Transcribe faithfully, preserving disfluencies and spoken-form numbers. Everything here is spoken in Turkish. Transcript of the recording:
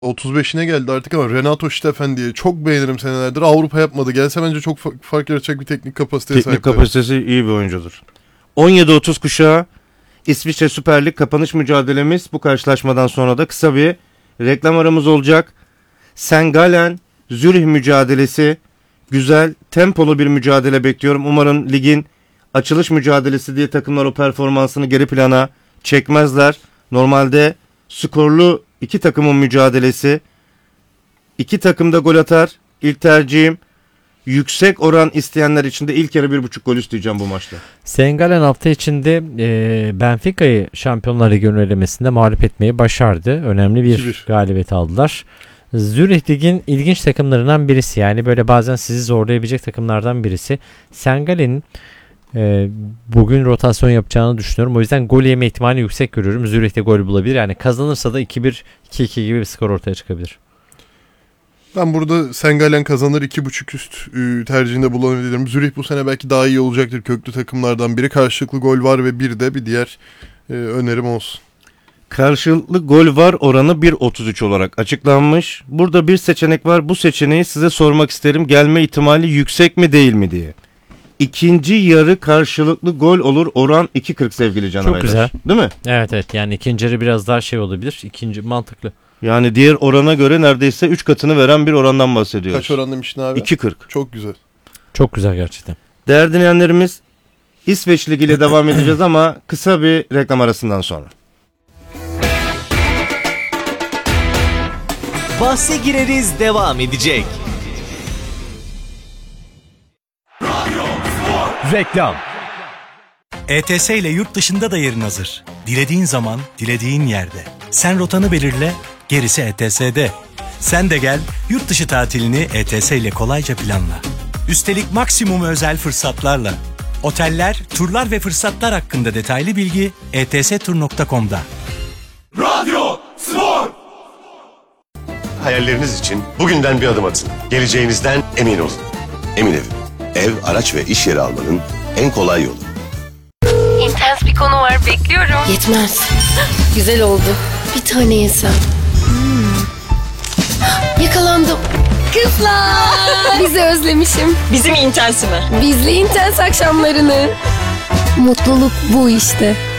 otuz beşine geldi artık ama Renato Steffen diye çok beğenirim senelerdir. Avrupa yapmadı. Gelse bence çok fa- fark yaratacak bir teknik kapasiteye sahip. Teknik kapasitesi iyi bir oyuncudur. on yedi otuz kuşağı İsviçre Süper Lig kapanış mücadelemiz. Bu karşılaşmadan sonra da kısa bir reklam aramız olacak. Saint Gallen Zürih mücadelesi. Güzel, tempolu bir mücadele bekliyorum. Umarım ligin açılış mücadelesi diye takımlar o performansını geri plana çekmezler. Normalde skorlu iki takımın mücadelesi. İki takım da gol atar. İlk tercihim yüksek oran isteyenler için de ilk yarı bir buçuk gol isteyeceğim bu maçta. Saint Gallen hafta içinde e, Benfica'yı Şampiyonlar Ligi önerilemesinde mağlup etmeyi başardı. Önemli bir iki bir galibiyet aldılar. Zürih Lig'in ilginç takımlarından birisi. Yani böyle bazen sizi zorlayabilecek takımlardan birisi. Saint Gallen'in e, bugün rotasyon yapacağını düşünüyorum. O yüzden gol yeme ihtimali yüksek görüyorum. Zürih de gol bulabilir. Yani kazanırsa da iki bir iki iki gibi bir skor ortaya çıkabilir. Ben burada Saint Gallen kazanır iki buçuk üst e, tercihinde bulunabilirim. Zürih bu sene belki daha iyi olacaktır. Köklü takımlardan biri. Karşılıklı gol var ve bir de bir diğer e, önerim olsun. Karşılıklı gol var oranı bir otuz üç olarak açıklanmış. Burada bir seçenek var. Bu seçeneği size sormak isterim. Gelme ihtimali yüksek mi değil mi diye. İkinci yarı karşılıklı gol olur. Oran iki kırk sevgili Can Çok Aydaş. güzel. Değil mi? Evet evet yani ikinci yarı biraz daha şey olabilir. İkinci mantıklı. Yani diğer orana göre neredeyse üç katını veren bir orandan bahsediyoruz. Kaç oran demiştin abi? iki kırk. Çok güzel. Çok güzel gerçekten. Değerli dinleyenlerimiz, İsveç Ligi ile devam edeceğiz ama kısa bir reklam arasından sonra. Bahse gireriz devam edecek. Reklam. E T S ile yurt dışında da yerin hazır. Dilediğin zaman, dilediğin yerde. Sen rotanı belirle, gerisi E T S'de. Sen de gel, yurt dışı tatilini E T S ile kolayca planla. Üstelik maksimum özel fırsatlarla. Oteller, turlar ve fırsatlar hakkında detaylı bilgi e t s tur nokta com'da. Radyo Spor. Hayalleriniz için bugünden bir adım atın. Geleceğinizden emin olun. Emin Ev. Ev, araç ve iş yeri almanın en kolay yolu. İntens bir konu var, bekliyorum. Yetmez. Güzel oldu. Bir tane yesem. Hmm. Yakalandım. Kızlar. Bizi özlemişim. Bizim intensi mi? Bizli intens akşamlarını. Mutluluk bu işte.